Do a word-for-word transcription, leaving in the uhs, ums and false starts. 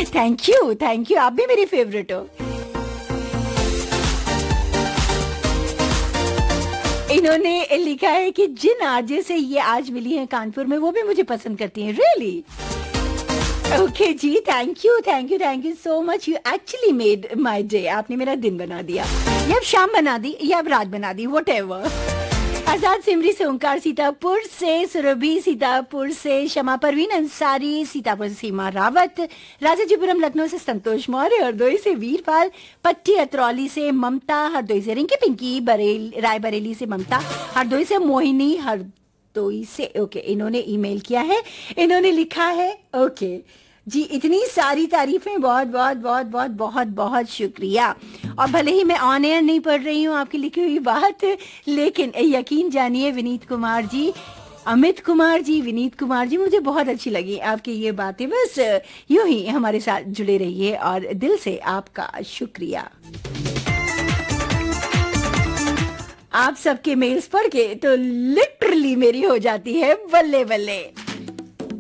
Thank you, thank you, आप भी मेरी फेवरेट हो। इन्होंने लिखा है कि जिन आरजे से ये आज मिली हैं कानपुर में, वो भी मुझे पसंद करती हैं। Really? Okay ji, thank you, thank you, thank you so much. You actually made my day. आपने मेरा दिन बना दिया, या अब शाम बना दी या अब रात बना दी, वट एवर। आजाद सिमरी से ओंकार सीतापुर से, सुरभि सीतापुर से, शमा परवीन अंसारी सीतापुर से, सीमा रावत राजाजीपुरम लखनऊ से, संतोष मौर्य हरदोई से, वीरपाल पट्टी अतरौली से, ममता हरदोई से, रिंकी पिंकी बरेल रायबरेली से, ममता हरदोई से, मोहिनी हरदोई से। ओके, इन्होंने ईमेल किया है, इन्होंने लिखा है ओके जी, इतनी सारी तारीफें, बहुत बहुत बहुत बहुत बहुत बहुत शुक्रिया। और भले ही मैं ऑन एयर नहीं पढ़ रही हूँ आपकी लिखी हुई बात, लेकिन यकीन जानिए विनीत कुमार जी, अमित कुमार जी, विनीत कुमार जी, मुझे बहुत अच्छी लगी आपकी ये बातें। बस यूं ही हमारे साथ जुड़े रहिए और दिल से आपका शुक्रिया। आप सबके मेल्स पढ़ के तो लिटरली मेरी हो जाती है बल्ले बल्ले।